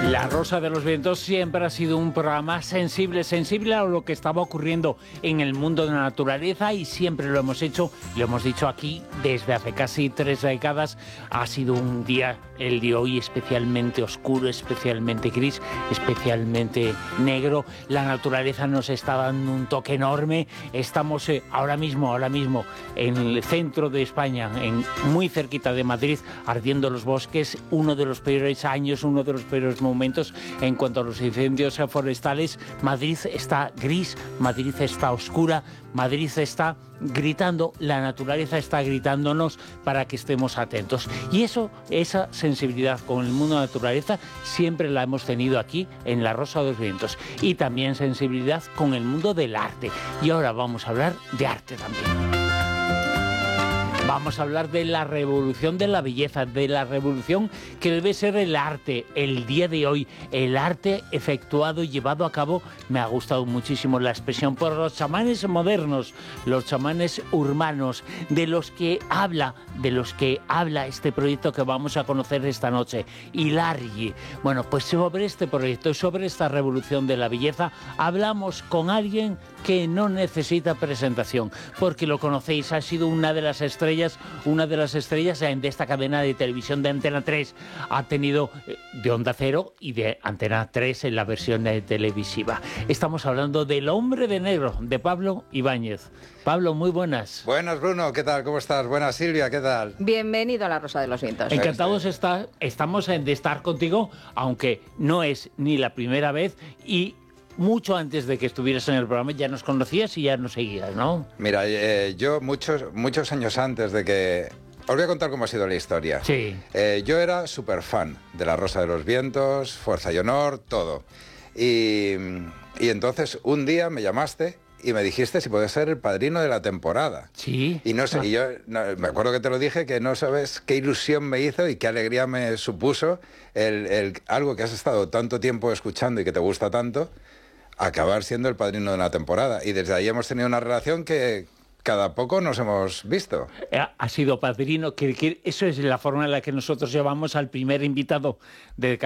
La Rosa de los Vientos siempre ha sido un programa sensible a lo que estaba ocurriendo en el mundo de la naturaleza, y siempre lo hemos hecho, lo hemos dicho aquí desde hace casi 3 décadas. Ha sido un día, el de hoy, especialmente oscuro, especialmente gris, especialmente negro. La naturaleza nos está dando un toque enorme. Estamos ahora mismo en el centro de España, muy cerquita de Madrid, ardiendo los bosques. Uno de los peores años, uno de los peores momentos en cuanto a los incendios forestales. Madrid está gris, Madrid está oscura, Madrid está gritando, la naturaleza está gritándonos para que estemos atentos. Y esa sensibilidad con el mundo de la naturaleza siempre la hemos tenido aquí en La Rosa de los Vientos. Y también sensibilidad con el mundo del arte. Y ahora vamos a hablar de arte también. Vamos a hablar de la revolución de la belleza, de la revolución que debe ser el arte, el día de hoy, el arte efectuado y llevado a cabo. Me ha gustado muchísimo la expresión por los chamanes modernos, los chamanes urbanos, de los que habla este proyecto que vamos a conocer esta noche, Ilargi. Bueno, pues sobre este proyecto, sobre esta revolución de la belleza, hablamos con alguien que no necesita presentación, porque lo conocéis, ha sido una de las estrellas de esta cadena de televisión de Antena 3. Ha tenido de Onda Cero y de Antena 3 en la versión televisiva. Estamos hablando del Hombre de Negro, de Pablo Ibáñez. Pablo, muy buenas. Buenas, Bruno, ¿qué tal? ¿Cómo estás? Buenas, Silvia, ¿qué tal? Bienvenido a La Rosa de los Vientos. Encantados estamos de estar contigo, aunque no es ni la primera vez, y mucho antes de que estuvieras en el programa ya nos conocías y ya nos seguías, ¿no? Mira, yo muchos años antes de que... Os voy a contar cómo ha sido la historia. Sí. Yo era súper fan de La Rosa de los Vientos, Fuerza y Honor, todo. Y entonces un día me llamaste y me dijiste si podías ser el padrino de la temporada. Sí. Y no sé, y yo me acuerdo que te lo dije, que no sabes qué ilusión me hizo y qué alegría me supuso algo que has estado tanto tiempo escuchando y que te gusta tanto, acabar siendo el padrino de una temporada. Y desde ahí hemos tenido una relación que cada poco nos hemos visto. Ha sido padrino, que eso es la forma en la que nosotros llevamos al primer invitado de